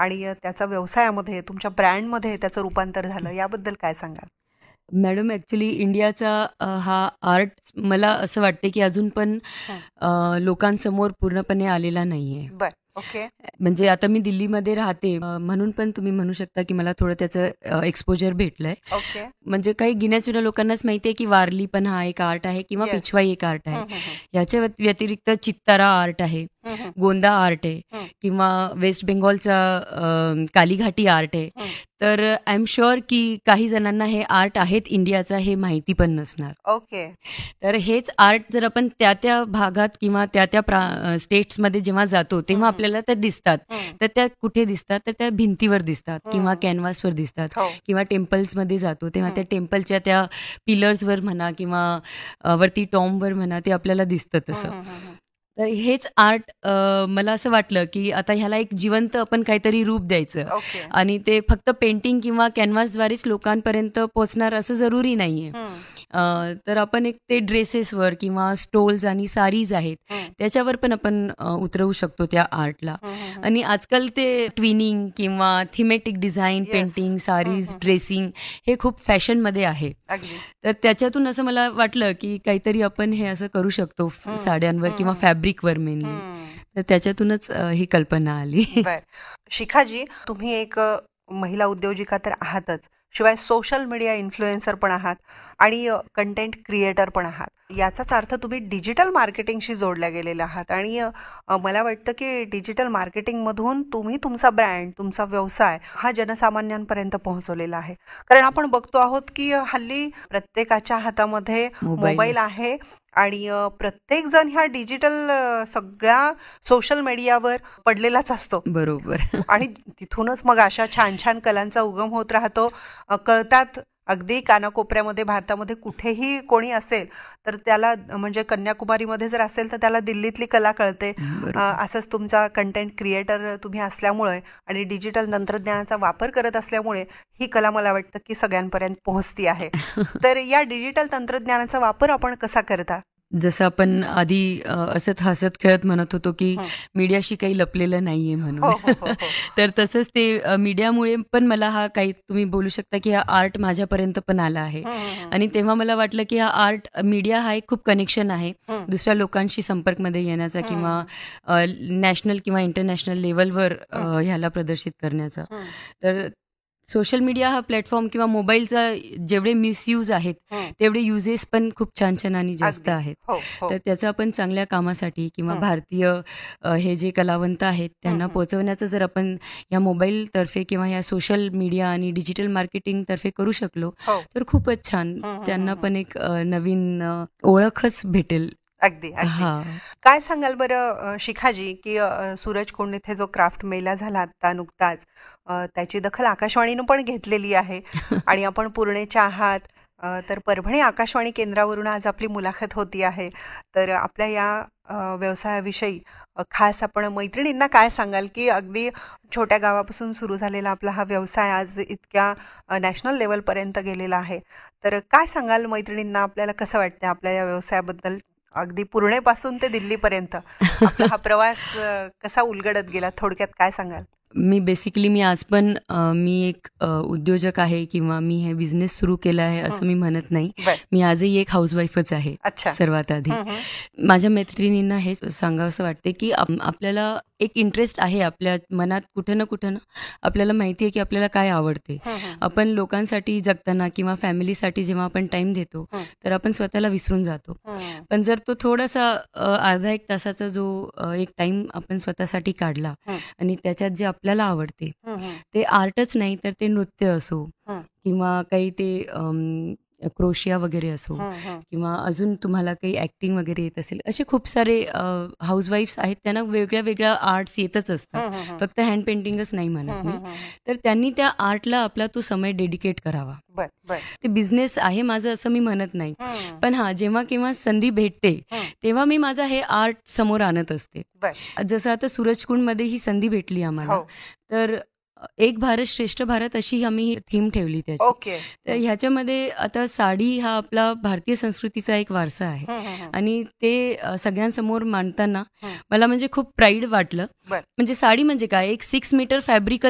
आणि त्याचा व्यवसायामध्ये तुमच्या ब्रँडमध्ये त्याचं रूपांतर झालं, याबद्दल काय सांगाल? मॅडम ॲक्च्युली इंडियाचा हा आर्ट मला असं वाटते की अजून पण हं. लोकांसमोर पूर्णपणे आलेला नाही आहे. बर. ओके. म्हणजे आता मी दिल्लीमध्ये राहते म्हणून पण तुम्ही म्हणू शकता की मला थोडं त्याचं एक्सपोजर भेटलंय. ओके. म्हणजे काही गिण्याचुण्या लोकांनाच माहिती आहे की वारली पण हा एक आर्ट आहे किंवा येस. पिछवाई एक आर्ट आहे. हं, हं, हं. याच्या व्यतिरिक्त चित्तारा आर्ट आहे, हं, हं. गोंदा आर्ट आहे हं. किंवा वेस्ट बेंगॉलचा कालीघाटी आर्ट आहे. हं. तर आय एम शुअर की काही जणांना हे आर्ट आहेत इंडियाचा हे माहिती पण नसणार. ओके. तर हेच आर्ट जर आपण त्या त्या भागात किंवा त्या त्या स्टेट्समध्ये जेव्हा जातो तेव्हा हं. आपल्याला त्या दिसतात. हं. तर त्या कुठे दिसतात तर त्या भिंतीवर दिसतात किंवा हं. कॅनव्हासवर दिसतात हो. किंवा टेम्पल्समध्ये जातो तेव्हा हं. त्या टेम्पलच्या त्या पिलर्सवर म्हणा किंवा वरती टॉमवर म्हणा ते आपल्याला दिसतं हं, तसं. हं, हं, हं. तर हेच आर्ट मला असं वाटलं की आता ह्याला एक जिवंत आपण काहीतरी रूप द्यायचं ओके. आणि ते फक्त पेंटिंग किंवा कॅनव्हासद्वारेच लोकांपर्यंत पोहोचणार असं जरुरी नाही आहे. हं. तर आपण एक ते ड्रेसेसवर किंवा स्टोल्स आणि साडीज आहेत हं. त्याच्यावर पण आपण उतरवू शकतो त्या आर्टला. हं, हं, हं. आणि आजकाल ते ट्विनिंग किंवा थिमेटिक डिझाईन, येस. पेंटिंग, हं, साडीज, हं, हं. ड्रेसिंग हे खूप फॅशनमध्ये आहे. अगदी. तर त्याच्यातून असं मला वाटलं की काहीतरी आपण हे असं करू शकतो हं. साड्यांवर हं, किंवा हं. फॅब्रिकवर मेनली. हं. तर त्याच्यातूनच ही कल्पना आली. बर. शिखाजी, तुम्ही एक महिला उद्योजिका तर आहातच, शिवाय सोशल मीडिया इन्फ्लुएन्सर पण आहात आणि कंटेंट क्रिएटर पण आहात. याचाच अर्थ तुम्ही डिजिटल मार्केटिंगशी जोडल्या गेलेल्या आहात आणि मला वाटतं की डिजिटल मार्केटिंगमधून तुम्ही तुमचा ब्रँड, तुमचा व्यवसाय हा जनसामान्यांपर्यंत पोहोचवलेला आहे. कारण आपण बघतो आहोत की हल्ली प्रत्येकाच्या हातामध्ये मोबाईल मोबाईल असतो. आहे आणि प्रत्येक जण ह्या डिजिटल सगळ्या सोशल मीडियावर पडलेलाच असतो. बरोबर. आणि तिथूनच मग अशा छान छान कलांचा उगम होत राहतो. कळतात अगदी कानाकोपऱ्यामध्ये भारतामध्ये कुठेही कोणी असेल तर त्याला म्हणजे कन्याकुमारीमध्ये जर असेल तर त्याला दिल्लीतली कला कळते. बरोबर. असंच तुमचा कंटेंट क्रिएटर तुम्ही असल्यामुळे आणि डिजिटल तंत्रज्ञानाचा वापर करत असल्यामुळे ही कला मला वाटतं की सगळ्यांपर्यंत पोहोचती आहे. तर या डिजिटल तंत्रज्ञानाचा वापर आपण कसा करता? जसं आपण आधी असंच हसत खेळत म्हणत होतो की हं. मीडियाशी काही लपलेलं नाहीये म्हणून. हो, हो, हो, हो. तर तसंच ते मीडियामुळे पण मला हा काही तुम्ही बोलू शकता की हा आर्ट माझ्यापर्यंत पण आला आहे. हं, हं, हं. आणि तेव्हा मला वाटलं की हा आर्ट मीडिया हा एक खूप कनेक्शन आहे हं. दुसऱ्या लोकांशी संपर्कमध्ये येण्याचा हं, किंवा हं. नॅशनल किंवा इंटरनॅशनल लेवलवर हं. ह्याला प्रदर्शित करण्याचा. हं. तर सोशल मीडिया हा प्लॅटफॉर्म किंवा मोबाईलचा जेवढे मिसयूज आहेत हं. तेवढे युजेस पण खूप छान छान आणि जास्त अगदी. आहेत. हो, हो. तर त्याचा आपण चांगल्या कामासाठी किंवा हं. भारतीय हे जे कलावंत आहेत हं, त्यांना हं. पोहोचवण्याचं जर आपण या मोबाईलतर्फे किंवा या सोशल मीडिया आणि डिजिटल मार्केटिंगतर्फे करू शकलो हो. तर खूपच छान. हं, हं, त्यांना हं, हं. पण एक नवीन ओळखच भेटेल. अगदी, अगदी. हां. काय सांगाल बरं शिखाजी, की सूरज कुंड इथे जो क्राफ्ट मेला झाला आत्ता नुकताच, त्याची दखल आकाशवाणीनं पण घेतलेली आहे आणि आपण पुणेच्या आहात. तर परभणी आकाशवाणी केंद्रावरून आज आपली मुलाखत होती आहे. तर आपल्या या व्यवसायाविषयी खास आपण मैत्रिणींना काय सांगाल, की अगदी छोट्या गावापासून सुरू झालेला आपला हा व्यवसाय आज इतक्या नॅशनल लेव्हलपर्यंत गेलेला आहे. तर काय सांगाल मैत्रिणींना, आपल्याला कसं वाटतं आपल्या या व्यवसायाबद्दल? अगदी पुणेपासून ते दिल्लीपर्यंत आपला हा प्रवास कसा उलगडत गेला, थोडक्यात काय सांगाल? मी आज पण मी एक उद्योजक आहे किंवा मी हे बिझनेस सुरू केला आहे हं. असं मी म्हणत नाही. बर. मी आजही एक हाऊसवाईफच आहे अच्छा. सर्वात आधी. हं, हं. माझ्या मैत्रिणींना हे सांगावंसं वाटते की आपल्याला एक इंटरेस्ट आहे आपल्या मनात कुठं ना कुठं ना. आपल्याला माहिती आहे की आपल्याला काय आवडते. हं, हं. आपण लोकांसाठी जगताना किंवा फॅमिलीसाठी जेव्हा आपण टाईम देतो हं. तर आपण स्वतःला विसरून जातो. हं. पण जर तो थोडासा अर्धा एक तासाचा जो एक टाईम आपण स्वतःसाठी काढला हं. आणि त्याच्यात जे आपल्याला आवडते हं, हं. ते आर्टच नाही तर ते नृत्य असो हं. किंवा काही ते क्रोशिया वगैरे असो हं, हं. किंवा अजून तुम्हाला काही ॲक्टिंग वगैरे येत असेल, असे खूप सारे हाऊसवाईफ्स आहेत त्यांना वेगळ्या वेगळ्या आर्ट्स येतच असतात. हं, हं, हं. फक्त हँड पेंटिंगच नाही हं, म्हणत मी. हं, हं. तर त्यांनी त्या आर्टला आपला तो समय डेडिकेट करावा. बर, बर. ते बिझनेस आहे माझं असं मी म्हणत नाही. हं. पण हां, जेव्हा केव्हा संधी भेटते हं. तेव्हा मी माझा हे आर्ट समोर आणत असते. बर. जसं आता सूरजकुंडमध्ये ही संधी भेटली आम्हाला. हो. तर एक भारत श्रेष्ठ भारत अशी आम्ही थीम ठेवली त्याची. ओके. तर ह्याच्यामध्ये आता साडी हा आपला भारतीय संस्कृतीचा एक वारसा आहे हं, हं, हं. आणि ते सगळ्यांसमोर मांडताना हं. मला म्हणजे खूप प्राईड वाटलं. बर. म्हणजे साडी म्हणजे काय, एक 6 मीटर फॅब्रिकच